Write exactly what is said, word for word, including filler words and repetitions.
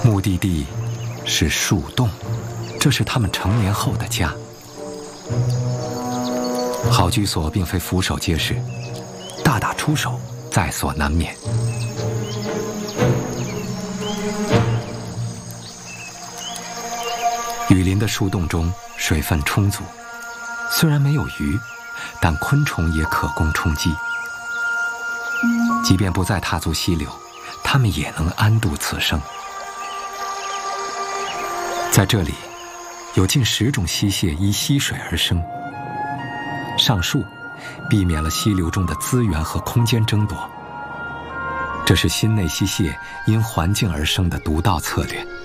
目的地是树洞，这是他们成年后的家。好居所并非俯首皆是，大打出手在所难免。雨林的树洞中水分充足，虽然没有鱼，但昆虫也可供充饥。即便不再踏足溪流，它们也能安度此生。在这里，有近十种溪蟹依溪水而生。上述避免了溪流中的资源和空间争夺，这是新内溪蟹因环境而生的独到策略。